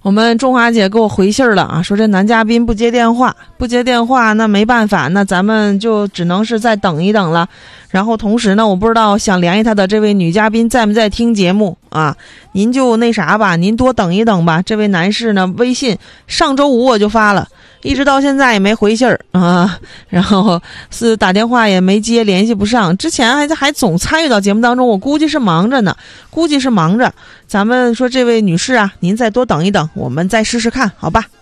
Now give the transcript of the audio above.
我们中华姐给我回信了啊，说这男嘉宾不接电话，那没办法，那咱们就只能是再等一等了。然后同时呢，我不知道想联系他的这位女嘉宾在不在听节目啊？您就那啥吧，您多等一等吧。这位男士呢，微信上周五我就发了，一直到现在也没回信儿啊，然后是打电话也没接，联系不上。之前还总参与到节目当中，我估计是忙着。咱们说这位女士啊，您再多等一等，我们再试试看，好吧？